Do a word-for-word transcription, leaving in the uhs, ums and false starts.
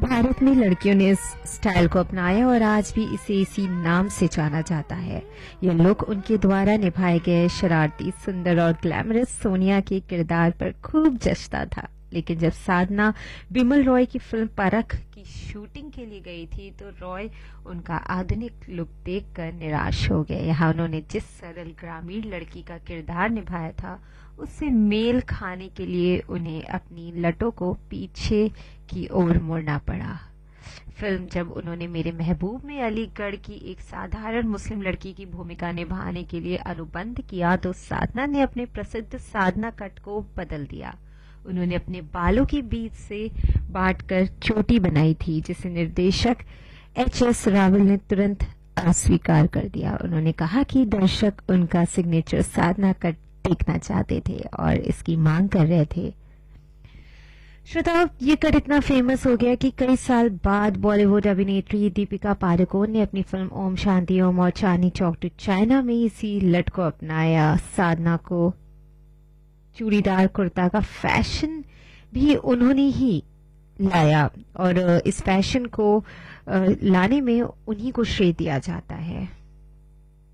भारत में लड़कियों ने इस स्टाइल को अपनाया और आज भी इसे इसी नाम से जाना जाता है। यह लुक उनके द्वारा निभाए गए शरारती, सुंदर और ग्लैमरस सोनिया के किरदार पर खूब जचता था। लेकिन जब साधना बिमल रॉय की फिल्म परख की शूटिंग के लिए गई थी तो रॉय उनका आधुनिक लुक देखकर निराश हो गए। यहाँ उन्होंने जिस सरल ग्रामीण लड़की का किरदार निभाया था उससे मेल खाने के लिए उन्हें अपनी लटों को पीछे की ओर मुड़ना पड़ा। फिल्म जब उन्होंने मेरे महबूब में अलीगढ़ की एक साधारण मुस्लिम लड़की की भूमिका निभाने के लिए अनुबंध किया तो साधना ने अपने प्रसिद्ध साधना कट को बदल दिया। उन्होंने अपने बालों के बीच से बांटकर चोटी बनाई थी, जिसे निर्देशक एच एस रावल ने तुरंत अस्वीकार कर दिया। उन्होंने कहा कि दर्शक उनका सिग्नेचर साधना कट देखना चाहते थे और इसकी मांग कर रहे थे। श्रोताओ, ये कट इतना फेमस हो गया कि कई साल बाद बॉलीवुड अभिनेत्री दीपिका पादुकोण ने अपनी फिल्म ओम शांति ओम और चांदनी चौक टू चाइना में इसी लट को अपनाया। साधना को चूड़ीदार कुर्ता का फैशन भी उन्होंने ही लाया और इस फैशन को लाने में उन्हीं को श्रेय दिया जाता है।